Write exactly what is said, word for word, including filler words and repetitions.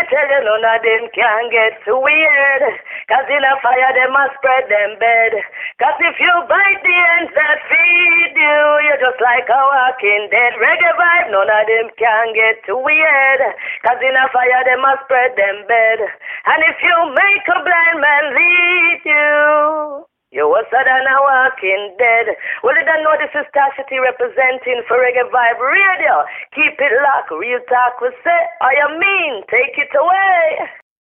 tell you none of them can get too weird. Cause in a fire they must spread them bed. Cause if you bite the ends that feed you, you're just like a walking dead. Reggae vibe, none of them can get too weird. Cause in a fire they must spread them bed. And if you make a blind man lead you, you're worse than a walking dead. Well, you don't know this is Star City representing for Reggae Vibe Radio. Keep it locked, real talk we say. All you mean, take it away.